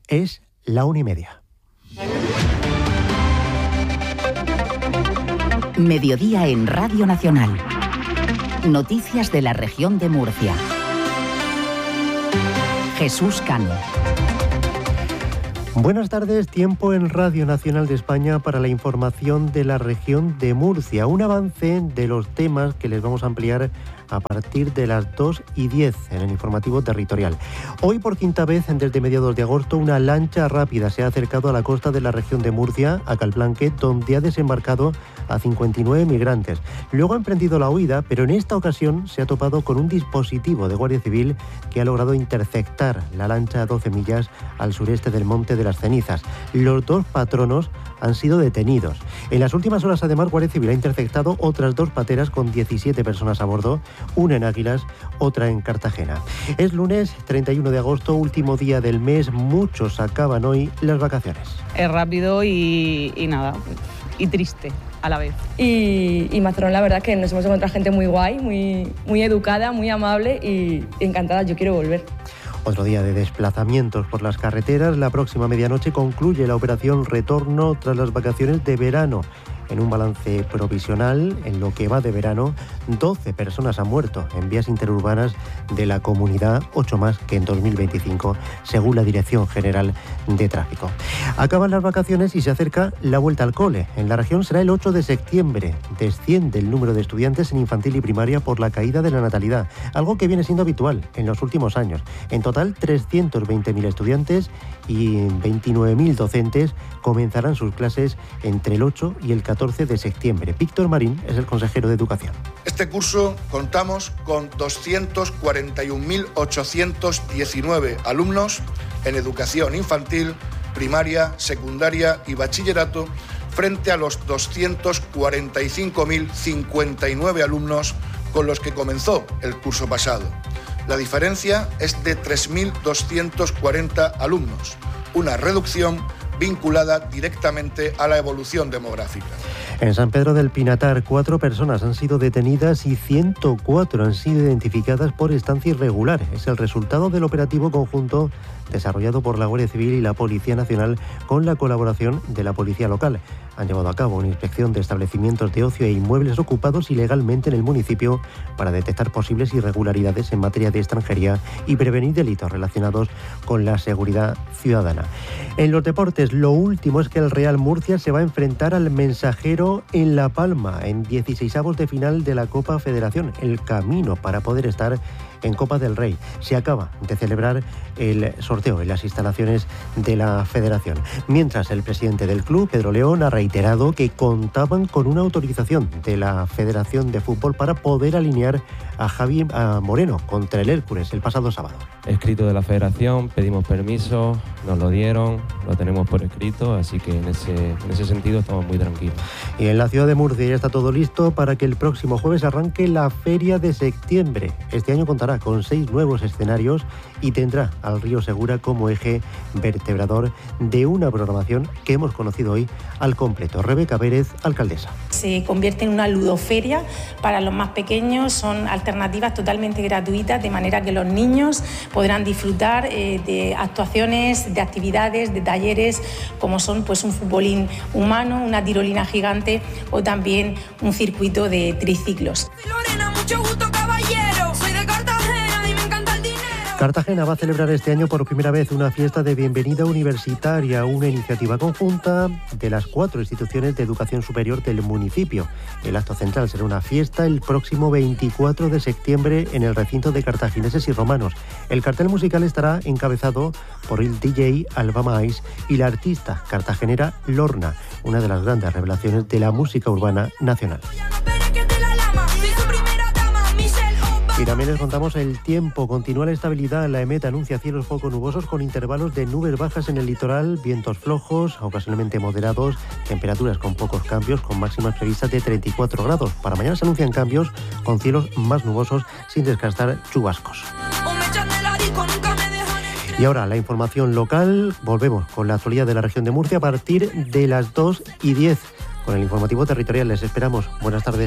Es la 1:30. Mediodía en Radio Nacional. Noticias de la región de Murcia. Jesús Cano. Buenas tardes, tiempo en Radio Nacional de España para la información de la región de Murcia. Un avance de los temas que les vamos a ampliar a partir de las 2:10 en el informativo territorial. Hoy, por quinta vez desde mediados de agosto, una lancha rápida se ha acercado a la costa de la región de Murcia, a Calplanque, donde ha desembarcado a 59 migrantes. Luego ha emprendido la huida, pero en esta ocasión se ha topado con un dispositivo de Guardia Civil que ha logrado interceptar la lancha a 12 millas al sureste del Monte de las Cenizas. Los dos patronos han sido detenidos. En las últimas horas, además, Guardia Civil ha interceptado otras dos pateras con 17 personas a bordo, una en Águilas, otra en Cartagena. Es lunes 31 de agosto, último día del mes. Muchos acaban hoy las vacaciones. Es rápido y nada, y triste a la vez. Y Mazarrón, la verdad que nos hemos encontrado gente muy guay, muy educada, muy amable y encantada. Yo quiero volver. Otro día de desplazamientos por las carreteras. La próxima medianoche concluye la operación Retorno tras las vacaciones de verano. En un balance provisional, en lo que va de verano, 12 personas han muerto en vías interurbanas de la comunidad, 8 más que en 2025, según la Dirección General de Tráfico. Acaban las vacaciones y se acerca la vuelta al cole. En la región será el 8 de septiembre. Desciende el número de estudiantes en infantil y primaria por la caída de la natalidad, algo que viene siendo habitual en los últimos años. En total, 320.000 estudiantes y 29.000 docentes comenzarán sus clases entre el 8 y el 14 de septiembre. Víctor Marín es el consejero de Educación. Este curso contamos con 241.819 alumnos en educación infantil, primaria, secundaria y bachillerato, frente a los 245.059 alumnos con los que comenzó el curso pasado. La diferencia es de 3.240 alumnos, una reducción vinculada directamente a la evolución demográfica. En San Pedro del Pinatar, 4 personas han sido detenidas y 104 han sido identificadas por estancia irregular. Es el resultado del operativo conjunto desarrollado por la Guardia Civil y la Policía Nacional con la colaboración de la Policía Local. Han llevado a cabo una inspección de establecimientos de ocio e inmuebles ocupados ilegalmente en el municipio para detectar posibles irregularidades en materia de extranjería y prevenir delitos relacionados con la seguridad ciudadana. En los deportes, lo último es que el Real Murcia se va a enfrentar al Mensajero en La Palma en 16avos de final de la Copa Federación. El camino para poder estar en Copa del Rey. Se acaba de celebrar el sorteo en las instalaciones de la Federación. Mientras, el presidente del club, Pedro León, ha reiterado que contaban con una autorización de la Federación de Fútbol para poder alinear a Javi Moreno contra el Hércules el pasado sábado. Escrito de la Federación, pedimos permiso, nos lo dieron, lo tenemos por escrito, así que en ese sentido estamos muy tranquilos. Y en la ciudad de Murcia ya está todo listo para que el próximo jueves arranque la Feria de Septiembre. Este año contará con 6 nuevos escenarios y tendrá al Río Segura como eje vertebrador de una programación que hemos conocido hoy al completo. Rebeca Pérez, alcaldesa. Se convierte en una ludoferia para los más pequeños, son alternativas totalmente gratuitas, de manera que los niños podrán disfrutar de actuaciones, de actividades, de talleres, como son pues un futbolín humano, una tirolina gigante o también un circuito de triciclos. Lorena, mucho gusto, caballero. Soy de Cartagena y me encanta el dinero. Cartagena va a celebrar este año por primera vez una fiesta de bienvenida universitaria, una iniciativa conjunta de las 4 instituciones de educación superior del municipio. El acto central será una fiesta el próximo 24 de septiembre en el recinto de cartagineses y romanos. El cartel musical estará encabezado por el DJ Alba Mais y la artista cartagenera Lorna, una de las grandes revelaciones de la música urbana nacional. Y también les contamos el tiempo. Continúa la estabilidad. La EMET anuncia cielos poco nubosos con intervalos de nubes bajas en el litoral, vientos flojos, ocasionalmente moderados, temperaturas con pocos cambios, con máximas previstas de 34 grados. Para mañana se anuncian cambios con cielos más nubosos sin descartar chubascos. Y ahora la información local. Volvemos con la actualidad de la región de Murcia a partir de las 2:10. Con el informativo territorial les esperamos. Buenas tardes.